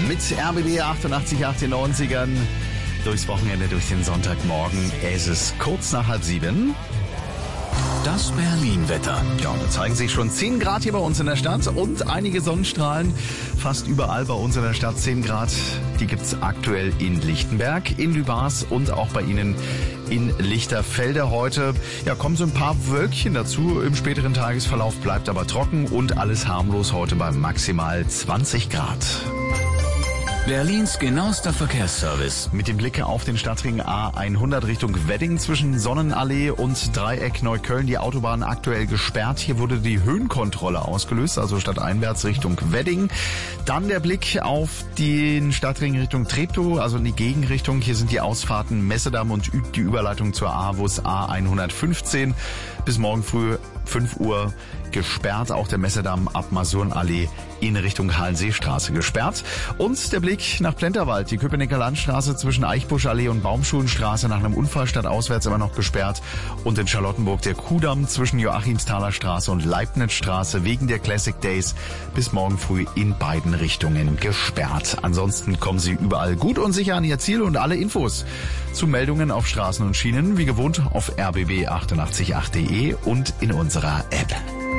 mit RBB 88, 90ern. Durchs Wochenende, durch den Sonntagmorgen. Es ist kurz nach 6:30. Das Berlin-Wetter. Ja, da zeigen sich schon 10 Grad hier bei uns in der Stadt und einige Sonnenstrahlen. Fast überall bei uns in der Stadt 10 Grad. Die gibt's aktuell in Lichtenberg, in Lübars und auch bei Ihnen in Lichterfelde heute. Ja, kommen so ein paar Wölkchen dazu. Im späteren Tagesverlauf bleibt aber trocken und alles harmlos heute bei maximal 20 Grad. Berlins genauester Verkehrsservice. Mit dem Blick auf den Stadtring A100 Richtung Wedding zwischen Sonnenallee und Dreieck Neukölln die Autobahn aktuell gesperrt. Hier wurde die Höhenkontrolle ausgelöst, also stadteinwärts Richtung Wedding. Dann der Blick auf den Stadtring Richtung Treptow, also in die Gegenrichtung. Hier sind die Ausfahrten Messedamm und die Überleitung zur A-Bus A115 bis morgen früh 5 Uhr gesperrt. Auch der Messedamm ab Masurenallee in Richtung Hallenseestraße gesperrt. Und der Blick nach Plenterwald, die Köpenicker Landstraße zwischen Eichbuschallee und Baumschulenstraße nach einem Unfall stadtauswärts immer noch gesperrt. Und in Charlottenburg der Kuhdamm zwischen Joachimsthaler Straße und Leibnizstraße wegen der Classic Days bis morgen früh in beiden Richtungen gesperrt. Ansonsten kommen Sie überall gut und sicher an Ihr Ziel und alle Infos zu Meldungen auf Straßen und Schienen wie gewohnt auf rbb888.de und in unserer App.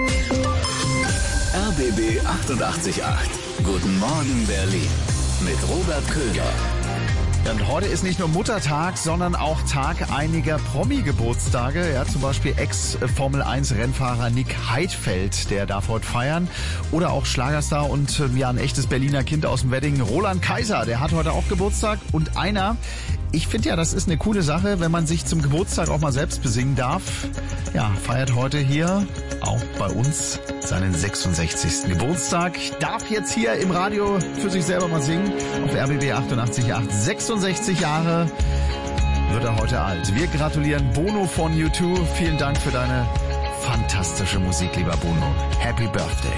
RBB 88.8. Guten Morgen Berlin. Mit Robert Köhler. Und heute ist nicht nur Muttertag, sondern auch Tag einiger Promi-Geburtstage. Ja, zum Beispiel Ex-Formel-1-Rennfahrer Nick Heidfeld, der darf heute feiern. Oder auch Schlagerstar und ein echtes Berliner Kind aus dem Wedding, Roland Kaiser, der hat heute auch Geburtstag. Und ich finde ja, das ist eine coole Sache, wenn man sich zum Geburtstag auch mal selbst besingen darf. Ja, feiert heute hier auch bei uns seinen 66. Geburtstag. Darf jetzt hier im Radio für sich selber mal singen auf RBB 88.8. 66 Jahre wird er heute alt. Wir gratulieren Bono von U2. Vielen Dank für deine fantastische Musik, lieber Bono. Happy Birthday.